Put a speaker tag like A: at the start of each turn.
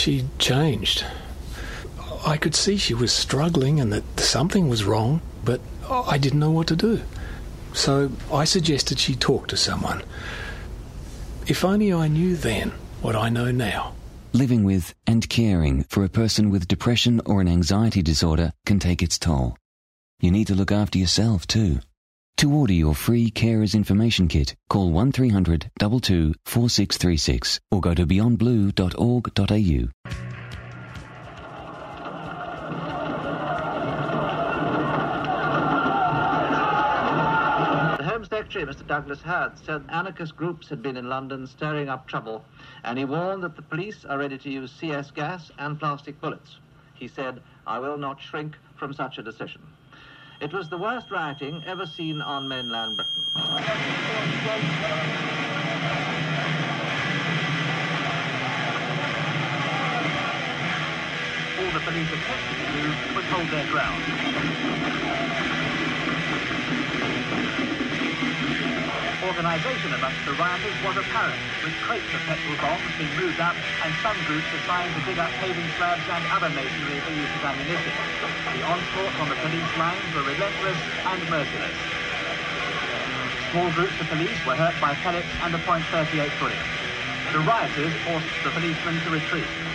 A: She changed. I could see she was struggling and that something was wrong, but I didn't know what to do. So I suggested she talk to someone. If only I knew then what I know now.
B: Living with and caring for a person with depression or an anxiety disorder can take its toll. You need to look after yourself too. To order your free Carers Information Kit, call 1300 22 4636 or go to beyondblue.org.au.
C: The Home Secretary, Mr. Douglas Hurd, said anarchist groups had been in London stirring up trouble, and he warned that the police are ready to use CS gas and plastic bullets. He said, "I will not shrink from such a decision." It was the worst rioting ever seen on mainland Britain. All the police expected to do was hold their ground. Organisation amongst the rioters was apparent, with crates of petrol bombs being moved up and some groups assigned to dig up paving slabs and other masonry for use as ammunition. The onslaught on the police lines were relentless and merciless. Small groups of police were hurt by pellets and a .38 bullet. The rioters forced the policemen to retreat.